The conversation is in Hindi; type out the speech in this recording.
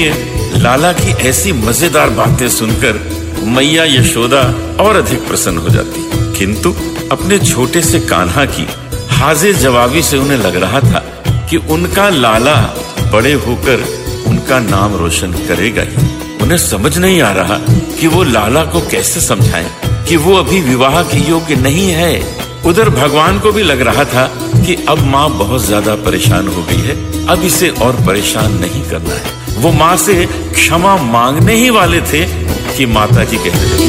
इसीलिए लाला की ऐसी मजेदार बातें सुनकर मैया यशोदा और अधिक प्रसन्न हो जाती। किंतु अपने छोटे से कान्हा की हाजिर जवाबी से उन्हें लग रहा था कि उनका लाला बड़े होकर उनका नाम रोशन करेगा ही। उन्हें समझ नहीं आ रहा कि वो लाला को कैसे समझाएं कि वो अभी विवाह के योग्य नहीं है। उधर भगवान को भी लग रहा था कि अब माँ बहुत ज्यादा परेशान हो गई है, अब इसे और परेशान नहीं करना है। वो माँ से क्षमा मांगने ही वाले थे कि माता जी कहने लगी,